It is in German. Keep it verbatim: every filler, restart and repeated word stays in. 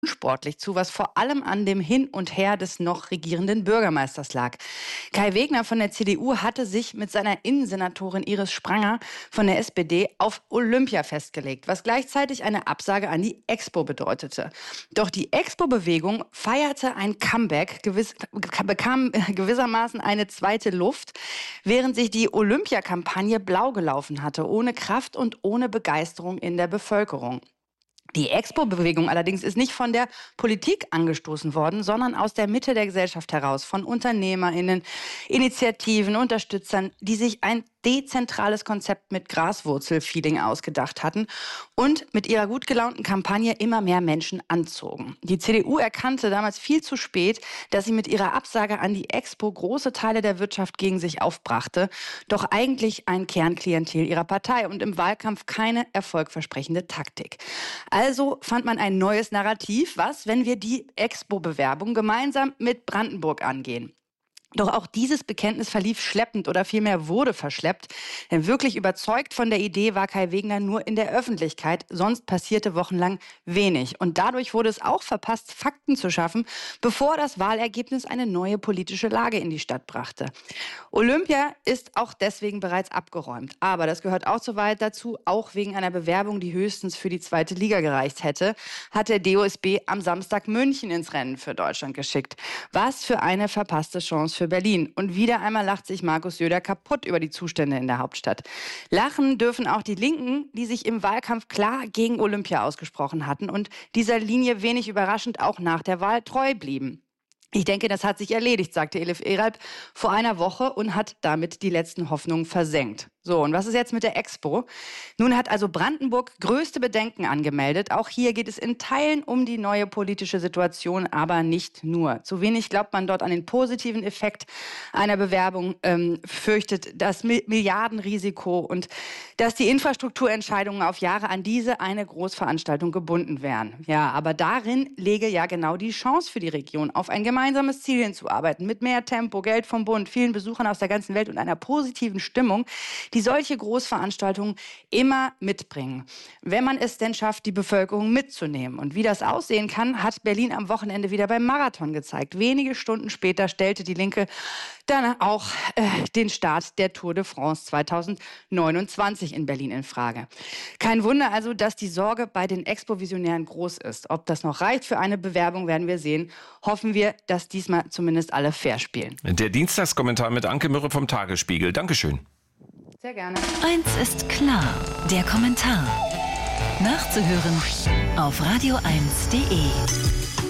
unsportlich zu, was vor allem an dem Hin und Her des noch regierenden Bürgermeisters lag. Kai Wegner von der C D U hatte sich mit seiner Innensenatorin Iris Spranger von der S P D auf Olympia festgelegt, was gleichzeitig eine Absage an die Expo bedeutete. Doch die Expo-Bewegung feierte ein Comeback, gewiss, bekam gewissermaßen eine zweite Luft, während sich die Olympia-Kampagne blau gelaufen hatte, ohne Kraft und ohne Begeisterung in der Bevölkerung. Die Expo-Bewegung allerdings ist nicht von der Politik angestoßen worden, sondern aus der Mitte der Gesellschaft heraus, von UnternehmerInnen, Initiativen, Unterstützern, die sich ein dezentrales Konzept mit Graswurzel-Feeling ausgedacht hatten und mit ihrer gut gelaunten Kampagne immer mehr Menschen anzogen. Die C D U erkannte damals viel zu spät, dass sie mit ihrer Absage an die Expo große Teile der Wirtschaft gegen sich aufbrachte, doch eigentlich ein Kernklientel ihrer Partei und im Wahlkampf keine erfolgversprechende Taktik. Also fand man ein neues Narrativ, was, wenn wir die Expo-Bewerbung gemeinsam mit Brandenburg angehen. Doch auch dieses Bekenntnis verlief schleppend oder vielmehr wurde verschleppt. Denn wirklich überzeugt von der Idee war Kai Wegner nur in der Öffentlichkeit. Sonst passierte wochenlang wenig. Und dadurch wurde es auch verpasst, Fakten zu schaffen, bevor das Wahlergebnis eine neue politische Lage in die Stadt brachte. Olympia ist auch deswegen bereits abgeräumt. Aber das gehört auch so weit dazu, auch wegen einer Bewerbung, die höchstens für die zweite Liga gereicht hätte, hat der D O S B am Samstag München ins Rennen für Deutschland geschickt. Was für eine verpasste Chance für Berlin. Und wieder einmal lacht sich Markus Söder kaputt über die Zustände in der Hauptstadt. Lachen dürfen auch die Linken, die sich im Wahlkampf klar gegen Olympia ausgesprochen hatten und dieser Linie wenig überraschend auch nach der Wahl treu blieben. Ich denke, das hat sich erledigt, sagte Elif Eralp vor einer Woche und hat damit die letzten Hoffnungen versenkt. So, und was ist jetzt mit der Expo? Nun hat also Brandenburg größte Bedenken angemeldet. Auch hier geht es in Teilen um die neue politische Situation, aber nicht nur. Zu wenig glaubt man dort an den positiven Effekt einer Bewerbung, ähm, fürchtet das Milliardenrisiko und dass die Infrastrukturentscheidungen auf Jahre an diese eine Großveranstaltung gebunden wären. Ja, aber darin läge ja genau die Chance für die Region, auf ein gemeinsames Ziel hinzuarbeiten, mit mehr Tempo, Geld vom Bund, vielen Besuchern aus der ganzen Welt und einer positiven Stimmung, die solche Großveranstaltungen immer mitbringen, wenn man es denn schafft, die Bevölkerung mitzunehmen. Und wie das aussehen kann, hat Berlin am Wochenende wieder beim Marathon gezeigt. Wenige Stunden später stellte die Linke dann auch äh, den Start der Tour de France zweitausendneunundzwanzig in Berlin in Frage. Kein Wunder also, dass die Sorge bei den Expo-Visionären groß ist. Ob das noch reicht für eine Bewerbung, werden wir sehen. Hoffen wir, dass diesmal zumindest alle fair spielen. Der Dienstagskommentar mit Anke Mürre vom Tagesspiegel. Dankeschön. Sehr gerne. Eins ist klar, der Kommentar. Nachzuhören auf radio eins punkt de.